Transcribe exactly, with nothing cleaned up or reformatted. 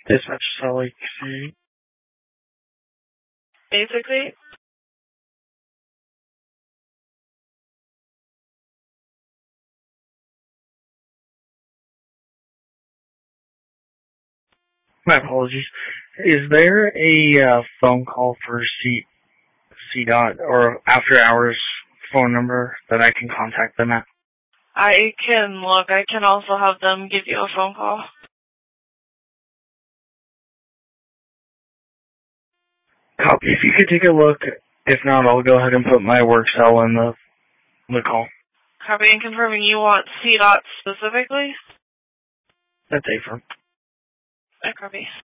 Dispatch Salt Lake City. Basically. My apologies. Is there a uh, phone call for C CDOT or after hours phone number that I can contact them at? I can look. I can also have them give you a phone call. Copy. If you could take a look. If not, I'll go ahead and put my work cell in the, the call. Copy and confirming you want C DOT specifically? That's A firm. I copy.